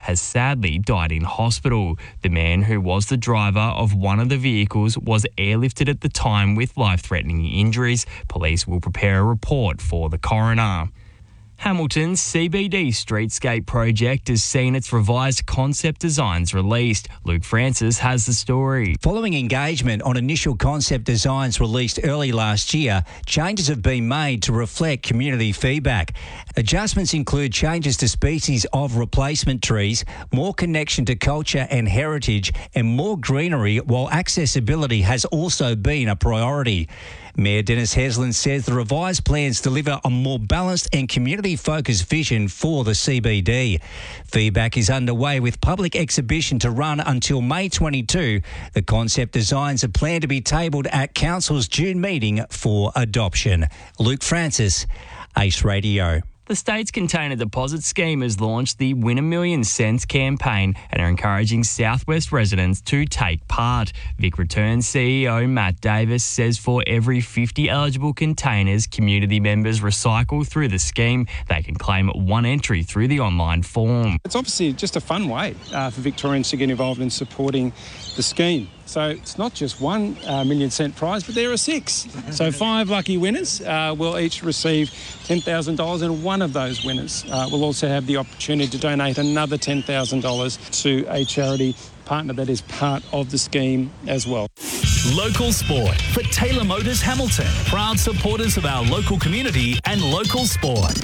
has sadly died in hospital. The man who was the driver of one of the vehicles was airlifted at the time with life-threatening injuries. Police will prepare a report for the coroner. Hamilton's CBD Streetscape project has seen its revised concept designs released. Luke Francis has the story. Following engagement on initial concept designs released early last year, changes have been made to reflect community feedback. Adjustments include changes to species of replacement trees, more connection to culture and heritage, and more greenery, while accessibility has also been a priority. Mayor Dennis Heslin says the revised plans deliver a more balanced and community-focused vision for the CBD. Feedback is underway with public exhibition to run until May 22. The concept designs are planned to be tabled at Council's June meeting for adoption. Luke Francis, Ace Radio. The state's container deposit scheme has launched the Win a Million Cents campaign and are encouraging Southwest residents to take part. Vic Returns CEO Matt Davis says for every 50 eligible containers community members recycle through the scheme, they can claim one entry through the online form. It's obviously just a fun way for Victorians to get involved in supporting the scheme. So it's not just one million cent prize, but there are 6. So 5 lucky winners will each receive $10,000, and one of those winners will also have the opportunity to donate another $10,000 to a charity partner that is part of the scheme as well. Local sport for Taylor Motors Hamilton. Proud supporters of our local community and local sport.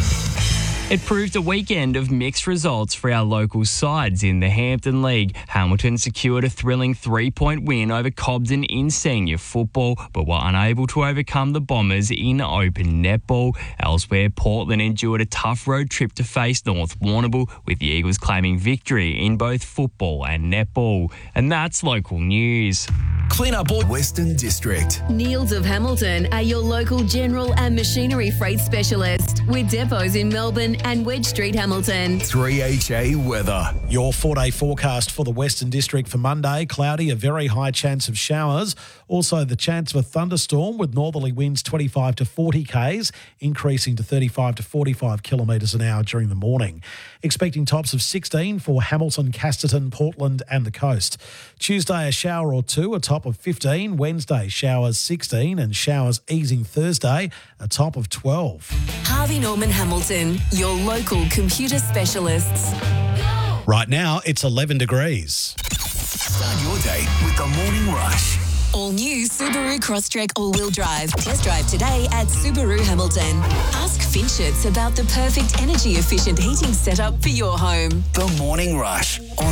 It proved a weekend of mixed results for our local sides in the Hampton League. Hamilton secured a thrilling 3-point win over Cobden in senior football, but were unable to overcome the Bombers in open netball. Elsewhere, Portland endured a tough road trip to face North Warrnambool, with the Eagles claiming victory in both football and netball. And that's local news. Clean up all Western District. Neils of Hamilton are your local general and machinery freight specialist, with depots in Melbourne and Wedge Street, Hamilton. 3HA weather. Your 4-day forecast for the Western District for Monday: cloudy, a very high chance of showers. Also the chance of a thunderstorm with northerly winds 25 to 40 k's, increasing to 35 to 45 kilometres an hour during the morning. Expecting tops of 16 for Hamilton, Casterton, Portland and the coast. Tuesday, a shower or two, a top of 15. Wednesday, showers 16, and showers easing Thursday, a top of 12. Harvey Norman Hamilton, your local computer specialists. Right now, it's 11 degrees. Start your day with the Morning Rush. All new Subaru Crosstrek all-wheel drive. Test drive today at Subaru Hamilton. Ask Finchets about the perfect energy-efficient heating setup for your home. The Morning Rush on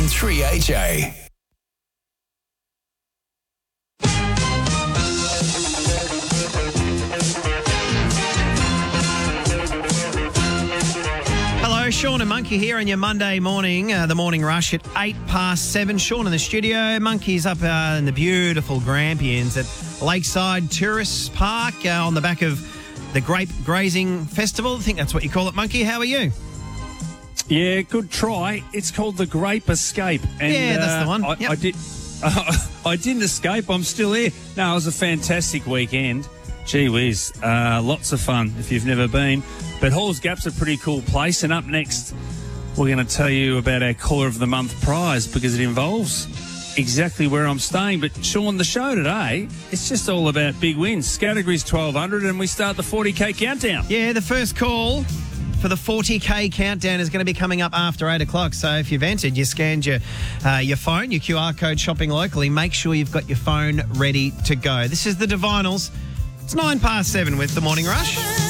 3HA. Hello, Sean and Monkey here on your Monday morning, the Morning Rush at 7:08. Sean in the studio. Monkey's up in the beautiful Grampians at Lakeside Tourist Park on the back of the Grape Grazing Festival. I think that's what you call it, Monkey. How are you? Yeah, good try. It's called the Grape Escape. And, yeah, that's the one. I didn't escape. I'm still here. No, it was a fantastic weekend. Gee whiz, lots of fun if you've never been. But Halls Gap's a pretty cool place. And up next, we're going to tell you about our Caller of the Month prize, because it involves exactly where I'm staying. But Sean, the show today, it's just all about big wins. Category's 1,200 and we start the 40K countdown. Yeah, the first call for the 40K countdown is going to be coming up after 8 o'clock. So if you've entered, you scanned your phone, your QR code shopping locally, make sure you've got your phone ready to go. This is the Divinals. It's 7:09 with the Morning Rush.